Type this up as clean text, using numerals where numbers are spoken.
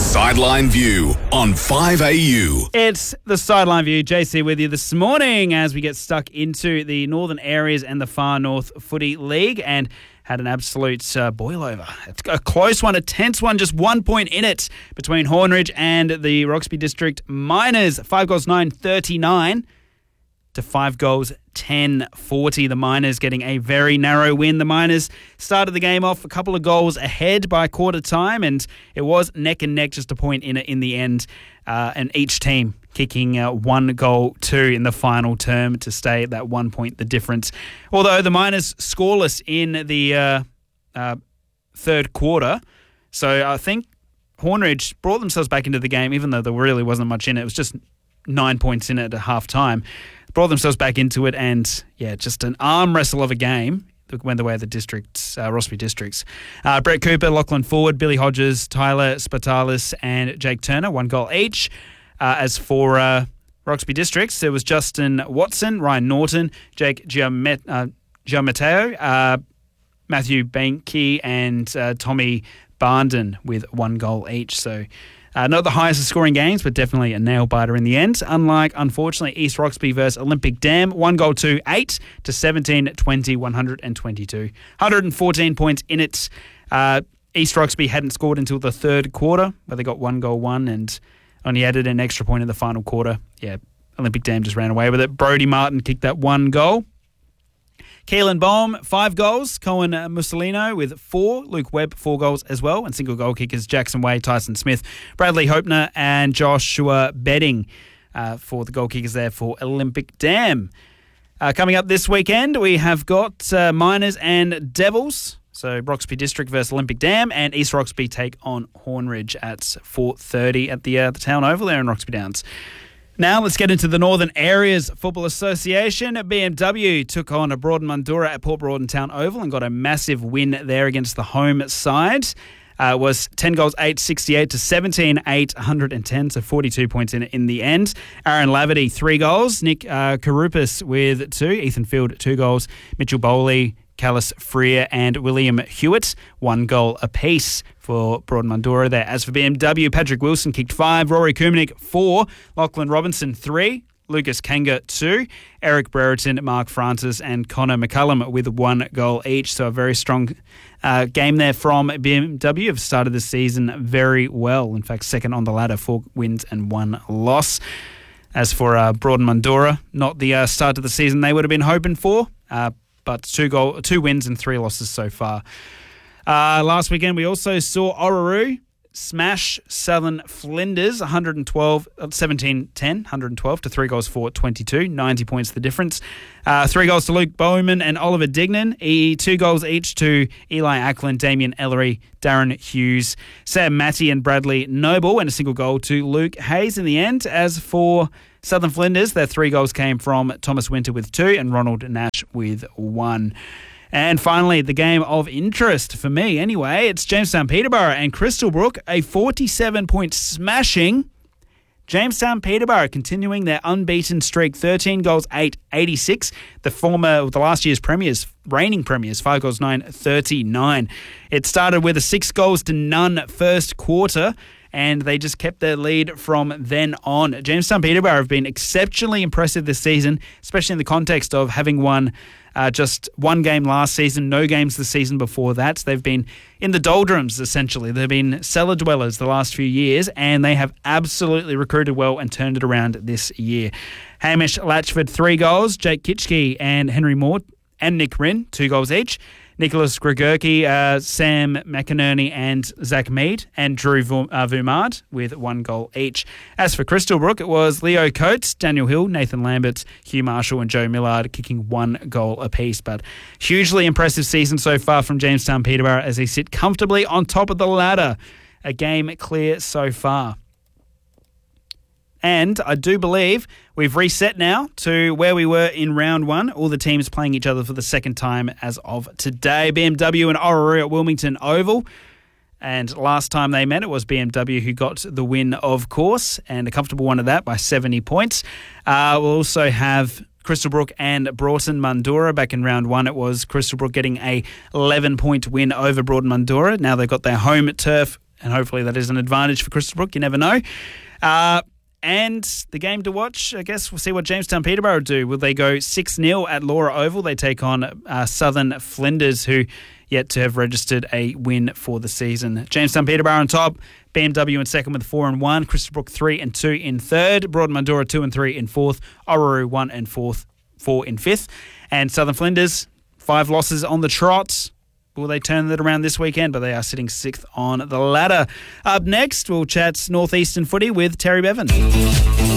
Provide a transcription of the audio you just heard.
Sideline View on 5AU. It's the Sideline View. JC with you this morning as we get stuck into the northern areas and the Far North Footy League and had an absolute boil over. It's a close one, a tense one, just 1 point in it between Hornridge and the Roxby District Miners. 5 goals 9-39 to 5 goals 10-40. The Miners getting a very narrow win. The Miners started the game off a couple of goals ahead by quarter time, and it was neck and neck, just a point in the end, and each team kicking 1 goal 2 in the final term to stay at that 1 point the difference. Although the Miners scoreless in the third quarter, so I think Hornridge brought themselves back into the game, even though there really wasn't much in it. It was just 9 points in it at half time. Brought themselves back into it, and just an arm wrestle of a game went the way of the districts, Roxby Districts. Brett Cooper, Lachlan Ford, Billy Hodges, Tyler Spatalis, and Jake Turner, 1 goal each. As for Roxby Districts, there was Justin Watson, Ryan Norton, Jake Giammatteo, Matthew Banky, and Tommy Barnden with 1 goal each. So not the highest scoring games, but definitely a nail-biter in the end. Unlike, unfortunately, East Roxby versus Olympic Dam. 1 goal 2-8 to 17-20, 122. 114 points in it. East Roxby hadn't scored until the third quarter, where they got 1 goal 1 and only added an extra point in the final quarter. Olympic Dam just ran away with it. Brody Martin kicked that 1 goal. Keelan Baum, 5 goals. Cohen Mussolino with 4. Luke Webb, 4 goals as well. And single goal kickers Jackson Way, Tyson Smith, Bradley Hopner, and Joshua Bedding for the goal kickers there for Olympic Dam. Coming up this weekend, we have got Miners and Devils. So Roxby District versus Olympic Dam, and East Roxby take on Hornridge at 4:30 at the Town Oval there in Roxby Downs. Now let's get into the Northern Areas Football Association. BMW took on Broaden-Mundura at Port Broughton Town Oval and got a massive win there against the home side. It was 10 goals, 8-68 to 17-8, 110, so 42 points in the end. Aaron Laverty, 3 goals. Nick Karupis with 2. Ethan Field, 2 goals. Mitchell Bowley, Callis Freer, and William Hewitt, 1 goal apiece for Broaden-Mundura there. As for BMW, Patrick Wilson kicked 5, Rory Kumanik 4, Lachlan Robinson 3, Lucas Kanga 2, Eric Brereton, Mark Francis, and Connor McCullum with 1 goal each. So a very strong game there from BMW. Have started the season very well. In fact, second on the ladder, 4 wins and 1 loss. As for Broaden-Mundura, not the start of the season they would have been hoping for, but 2 wins and 3 losses so far. Last weekend, we also saw Orroroo smash Southern Flinders 17-10, 112 to 3 goals for 22, 90 points the difference. 3 goals to Luke Bowman and Oliver Dignan, 2 goals each to Eli Ackland, Damien Ellery, Darren Hughes, Sam Matty and Bradley Noble, and a single goal to Luke Hayes in the end. As for Southern Flinders, their 3 goals came from Thomas Winter with 2 and Ronald Nash with 1. And finally, the game of interest for me anyway, it's Jamestown Peterborough and Crystal Brook, a 47-point smashing. Jamestown Peterborough continuing their unbeaten streak, 13 goals, 8-86. The last year's premiers, reigning premiers, 5 goals, 9-39. It started with a 6 goals to none first quarter, and they just kept their lead from then on. Jamestown Peterborough have been exceptionally impressive this season, especially in the context of having won just 1 game last season, no games the season before that. They've been in the doldrums, essentially. They've been cellar dwellers the last few years, and they have absolutely recruited well and turned it around this year. Hamish Latchford, 3 goals. Jake Kitschke and Henry Moore and Nick Rinn, 2 goals each. Nicholas Gregurki, Sam McInerney and Zach Mead, and Drew Vumard with 1 goal each. As for Crystal Brook, it was Leo Coates, Daniel Hill, Nathan Lambert, Hugh Marshall and Joe Millard kicking 1 goal apiece. But hugely impressive season so far from Jamestown Peterborough as they sit comfortably on top of the ladder. A game clear so far. And I do believe we've reset now to where we were in round 1. All the teams playing each other for the second time as of today. BMW and Orroroo at Wilmington Oval. And last time they met, it was BMW who got the win, of course, and a comfortable one at that by 70 points. We'll also have Crystal Brook and Broughton-Mundura. Back in round 1, it was Crystal Brook getting a 11-point win over Broughton-Mundura. Now they've got their home turf and hopefully that is an advantage for Crystal Brook. You never know. And the game to watch, I guess we'll see what Jamestown Peterborough do. Will they go 6-0 at Laura Oval? They take on Southern Flinders, who yet to have registered a win for the season. Jamestown Peterborough on top, BMW in second with 4-1, Crystal Brook 3-2 in third, Broadmundura 2-3 in fourth, Orroroo 1-4 in fifth, and Southern Flinders 5 losses on the trot. Will they turn that around this weekend? But they are sitting 6th on the ladder. Up next, we'll chat Northeastern footy with Terry Bevan.